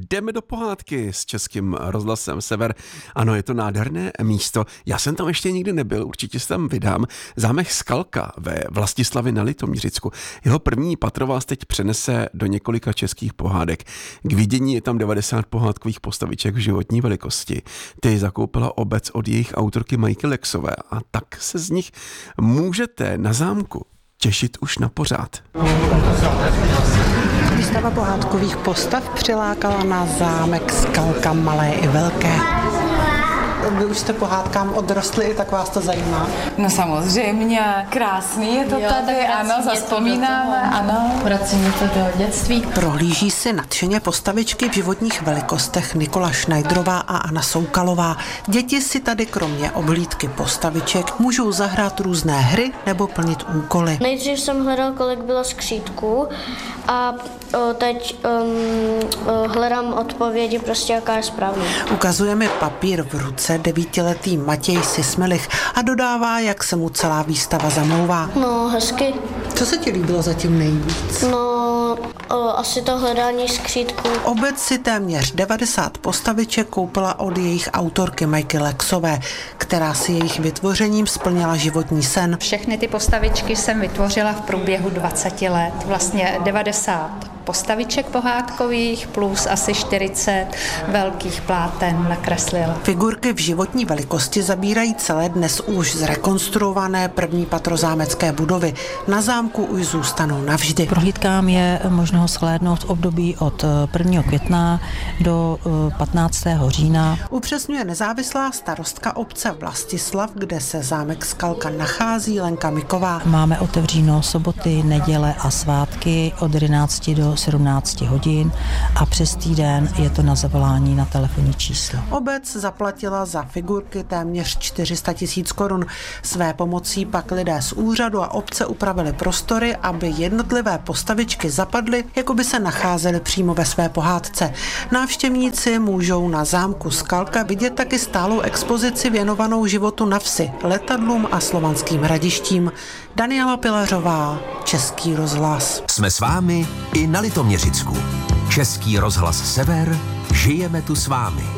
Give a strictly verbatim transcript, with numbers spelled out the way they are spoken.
Jdeme do pohádky s Českým rozhlasem Sever. Ano, je to nádherné místo. Já jsem tam ještě nikdy nebyl, určitě se tam vydám. Zámek Skalka ve Vlastislavi na Litoměřicku. Jeho první patro vás teď přenese do několika českých pohádek. K vidění je tam devadesát pohádkových postaviček v životní velikosti. Ty zakoupila obec od jejich autorky Majky Lexové a tak se z nich můžete na zámku těšit už na pořád. Výstava pohádkových postav přilákala na zámek Skalka malé i velké. Vy už jste pohádkám odrostli, tak vás to zajímá? No samozřejmě, krásný je to jo, tady, ano, zazpomínáme, ano. Vrací mě to do dětství. Prohlíží si nadšeně postavičky v životních velikostech Nikola Šnajdrová a Anna Soukalová. Děti si tady kromě oblídky postaviček můžou zahrát různé hry nebo plnit úkoly. Nejdřív jsem hledal, kolik bylo skřítků a o, teď um, o, hledám odpovědi, prostě jaká je správná. Ukazuje mi papír v ruce devítiletý Matěj Sismelich a dodává, jak se mu celá výstava zamlouvá. No, hezky. Co se ti líbilo zatím nejvíc? No, o, asi to hledání skřítků. Obec si téměř devadesát postaviček koupila od jejich autorky Majky Lexové, která si jejich vytvořením splnila životní sen. Všechny ty postavičky jsem vytvořila v průběhu dvaceti let, vlastně devadesát postaviček pohádkových plus asi čtyřicet velkých pláten nakreslila. Figurky v životní velikosti zabírají celé dnes už zrekonstruované první patro zámecké budovy. Na zámku už zůstanou navždy. Prohlídkám je možno shlédnout v období od prvního května do patnáctého října. Upřesňuje nezávislá starostka obce Vlastislav, kde se zámek Skalka nachází, Lenka Miková. Máme otevříno soboty, neděle a svátky od jedenácti do sedmnácti hodin a přes týden je to na zavolání na telefonní číslo. Obec zaplatila za figurky téměř čtyři sta tisíc korun. Své pomocí pak lidé z úřadu a obce upravili prostory, aby jednotlivé postavičky zapadly, jako by se nacházely přímo ve své pohádce. Návštěvníci můžou na zámku Skalka vidět taky stálou expozici věnovanou životu na vsi, letadlům a slovanským hradištím. Daniela Pilařová, Český rozhlas. Jsme s vámi i na Litoměřicku. Český rozhlas Sever, žijeme tu s vámi.